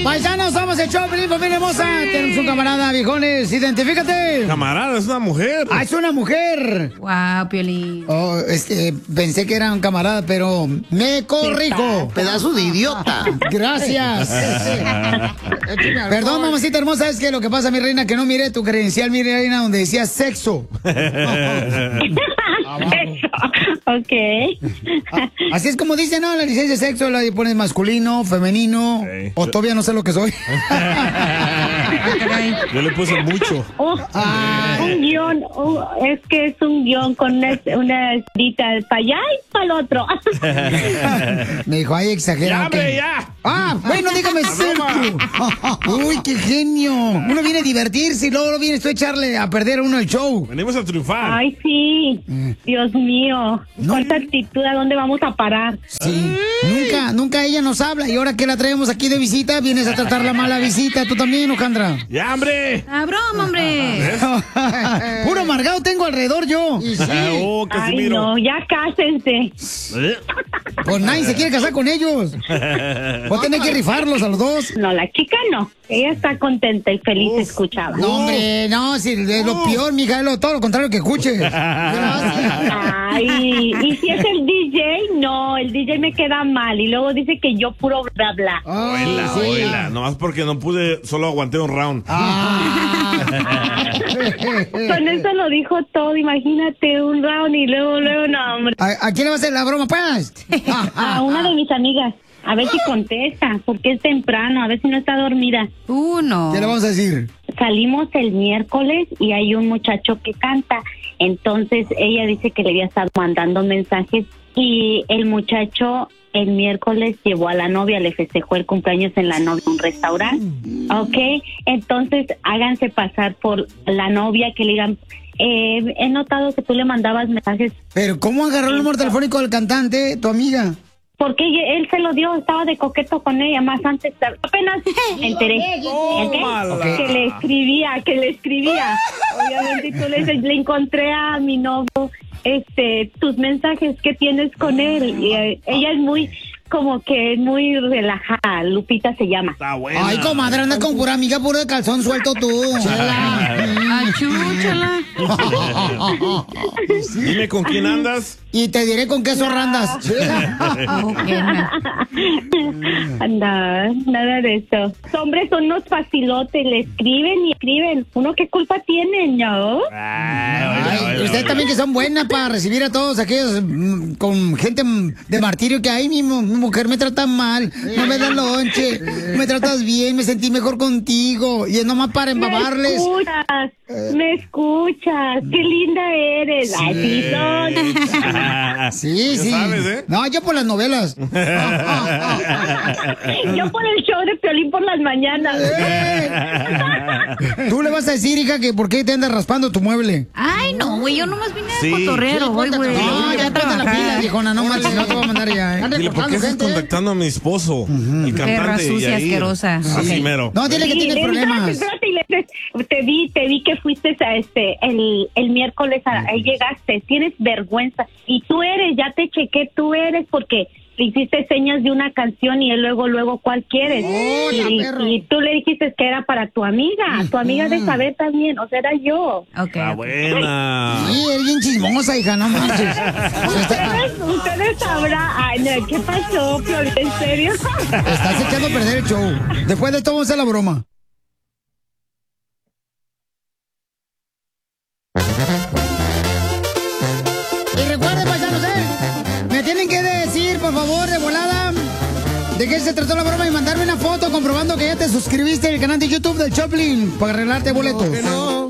Paisanos, somos el Choplin, familia hermosa. Tenemos un camarada, viejones. Identifícate. Camarada, es una mujer. Ah, es una mujer. Wow, Piolín. Oh, pensé que era un camarada, pero me corrijo. Pedazo de idiota. Gracias. Perdón, mamacita hermosa, es que lo que pasa, mi reina, que no miré tu credencial, mi reina, donde decía sexo. Ok. Así es como dice, ¿no? La licencia de sexo la pones masculino, femenino, o todavía no sé lo que soy. Yo le puse mucho. Un guión, es que es un guión con una escrita para allá y para el otro. Me dijo, ay, exagerado. ¡Ya, hombre, ya! Ah, bueno, dígame sexo. Uy, qué genio. Uno viene a divertirse y luego vienes tú a echarle a perder a uno el show. Venimos a triunfar. Ay, sí. Dios mío. No. ¿Cuánta actitud? ¿A dónde vamos a parar? Sí. Nunca ella nos habla. Y ahora que la traemos aquí de visita, vienes a tratar la mala visita. ¿Tú también, Ojandra? ¡Ya, hombre! ¡Ah, broma, hombre! Puro amargado tengo alrededor yo. Sí. Oh, Ay, Casimiro. no, ya cásense. Pues nadie se quiere casar con ellos. Voy a tener que rifarlos a los dos. No, la chica no. Ella está contenta y feliz, escuchaba. No, hombre, no, si es lo peor, mija, es todo lo contrario que escuches. Gracias. Ay, y si es el DJ, no, el DJ me queda mal. Y luego dice que yo puro bla bla. Oila, sí. oila. Nomás porque no pude, solo aguanté un round. Con eso lo dijo todo, imagínate, un round y luego, no, hombre. ¿A quién le va a hacer la broma, pues? A una de mis amigas. A ver si contesta, porque es temprano, a ver si no está dormida. No. ¿Qué le vamos a decir? Salimos el miércoles y hay un muchacho que canta. Entonces ella dice que le había estado mandando mensajes y el muchacho el miércoles llevó a la novia, le festejó el cumpleaños en la novia en un restaurante. Ok, entonces háganse pasar por la novia, que le digan, he notado que tú le mandabas mensajes. Pero ¿cómo agarró el número telefónico del cantante, tu amiga? Porque él se lo dio, estaba de coqueto con ella, más antes, apenas me enteré. Tómala. Que le escribía. Obviamente tú le encontré a mi novio, tus mensajes que tienes con él. Y ella es muy, como que muy relajada, Lupita se llama. Está buena. Ay, comadre, anda con pura amiga, puro de calzón suelto tú. Achúchala. Dime con quién andas. Y te diré con qué zorrandas. Nada de eso. Los hombres son unos facilotes, le escriben y escriben. ¿Uno qué culpa tiene, no? Ay, ustedes también que son buenas para recibir a todos aquellos con gente de martirio que hay, mi mujer me trata mal, no me da lonche, me tratas bien, me sentí mejor contigo. Y es nomás para embabarles. Me escuchas, qué linda eres. Ay, sí son. Sí, Ya sí. sabes, ¿eh? No, yo por las novelas. Yo por el show de Piolín por las mañanas. Tú le vas a decir, hija, que por qué te andas raspando tu mueble. Ay, no, güey, yo nomás vine Sí. de cotorrero hoy, güey. No, ya trata la pila, viejona, no manches, no te voy a mandar ya, ¿eh? Dile, ¿por qué estás contactando a mi esposo? El Perra cantante. sucia, Yair? asquerosa. Así Ok. mero. No, dile que Sí, tienes problemas. espérate, te vi que fuiste a el miércoles, ahí llegaste, tienes vergüenza. Y tú eres, ya te chequé, tú eres, porque le hiciste señas de una canción y él luego, ¿cuál quieres? Y tú le dijiste que era para tu amiga de saber también, o sea, era yo. Ok. Está buena. Sí, es bien chismosa, hija, no manches. Ustedes sabrán. Ay, no, ¿qué pasó, Flor? ¿En serio? Estás echando a perder el show. Después de todo, vamos a hacer la broma. Y recuerden, paisanos, me tienen que decir, por favor, de volada, de qué se trató la broma y mandarme una foto comprobando que ya te suscribiste al canal de YouTube del Choplin para arreglarte boletos.